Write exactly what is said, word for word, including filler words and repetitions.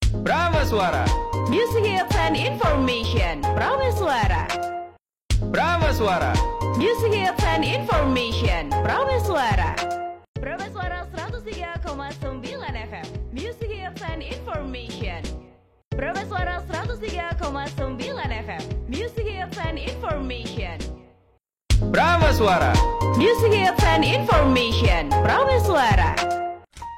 Prameswara. Music hits and information. Prameswara. Prameswara. Music hits and information. Prameswara. Prameswara seratus tiga koma sembilan F M. Music hits and information. Prameswara seratus tiga koma sembilan F M. Music hits and information. Prameswara. Music hits and information. Prameswara.